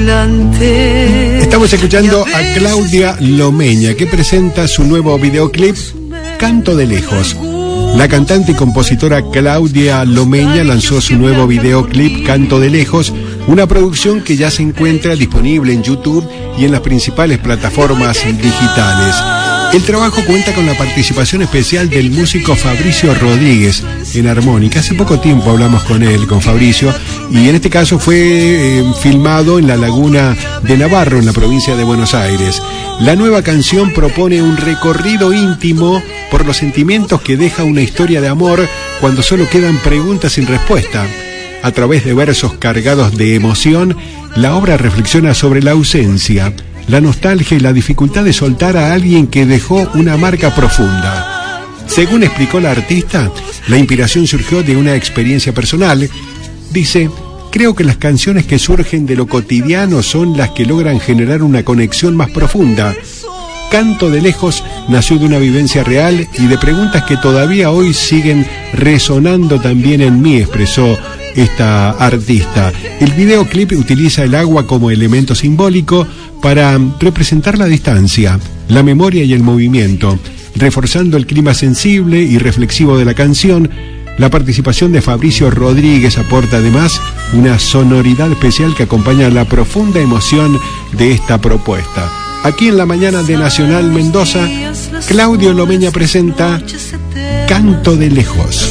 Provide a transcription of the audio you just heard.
delante. Estamos escuchando a Claudia Lomeña, que presenta su nuevo videoclip Canto de Lejos. La cantante y compositora Claudia Lomeña lanzó su nuevo videoclip Canto de Lejos, una producción que ya se encuentra disponible en YouTube y en las principales plataformas digitales. El trabajo cuenta con la participación especial del músico Fabricio Rodríguez en armónica. Hace poco tiempo hablamos con él, con Fabricio, y en este caso fue filmado en la Laguna de Navarro, en la provincia de Buenos Aires. La nueva canción propone un recorrido íntimo por los sentimientos que deja una historia de amor cuando solo quedan preguntas sin respuesta. A través de versos cargados de emoción, la obra reflexiona sobre la ausencia, la nostalgia y la dificultad de soltar a alguien que dejó una marca profunda. Según explicó la artista, la inspiración surgió de una experiencia personal. Dice: creo que las canciones que surgen de lo cotidiano son las que logran generar una conexión más profunda. Canto de Lejos nació de una vivencia real y de preguntas que todavía hoy siguen resonando también en mí, expresó esta artista. El videoclip utiliza el agua como elemento simbólico para representar la distancia, la memoria y el movimiento, reforzando el clima sensible y reflexivo de la canción. La participación de Fabricio Rodríguez aporta además una sonoridad especial que acompaña la profunda emoción de esta propuesta. Aquí en la mañana de Nacional Mendoza, Claudio Lomeña presenta Canto de Lejos.